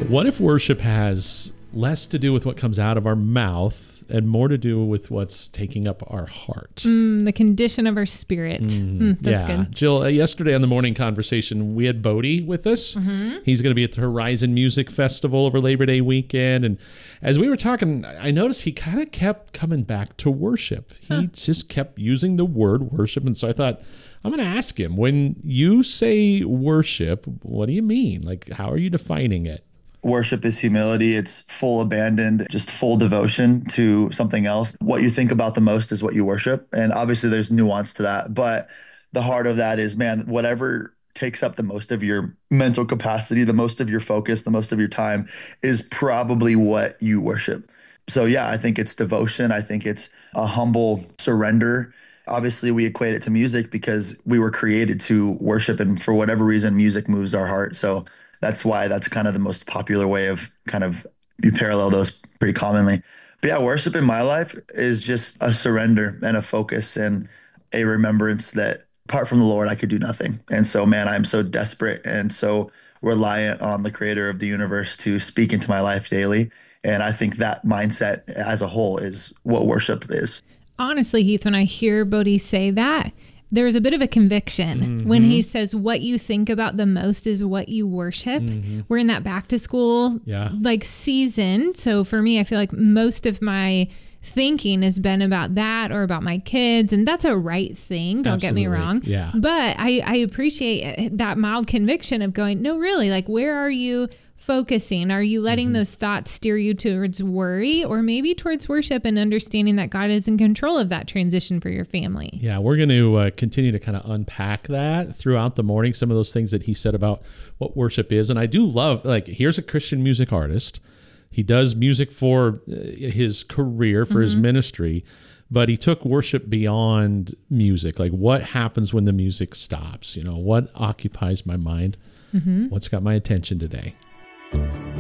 What if worship has less to do with what comes out of our mouth and more to do with what's taking up our heart? The condition of our spirit. That's good. Jill, yesterday on the morning conversation, we had Bodie with us. He's going to be at the Horizon Music Festival over Labor Day weekend. And as we were talking, I noticed he kind of kept coming back to worship. He just kept using the word worship. And so I thought, I'm going to ask him, when you say worship, what do you mean? Like, how are you defining it? Worship is humility. It's full abandon, just full devotion to something else. What you think about the most is what you worship. And obviously there's nuance to that. But the heart of that is, man, whatever takes up the most of your mental capacity, the most of your focus, the most of your time is probably what you worship. So yeah, I think it's devotion. I think it's a humble surrender. Obviously, we equate it to music because we were created to worship. And for whatever reason, music moves our heart. So that's why that's kind of the most popular way of you parallel those pretty commonly. But yeah, worship in my life is just a surrender and a focus and a remembrance that apart from the Lord, I could do nothing. And so, man, I'm so desperate and so reliant on the creator of the universe to speak into my life daily. And I think that mindset as a whole is what worship is. Honestly, Heath, when I hear Bodie say that, there's a bit of a conviction when he says what you think about the most is what you worship. We're in that back to school season. So for me, I feel like most of my thinking has been about that or about my kids. And that's a right thing. Don't get me wrong. Yeah. But I appreciate that mild conviction of going, no, really, like, where are you focusing? Are you letting those thoughts steer you towards worry or maybe towards worship and understanding that God is in control of that transition for your family? Yeah, we're going to continue to kind of unpack that throughout the morning, some of those things that he said about what worship is. And I do love, like, here's a Christian music artist. He does music for his career, for his ministry, but he took worship beyond music. Like, what happens when the music stops? You know, what occupies my mind? What's got my attention today?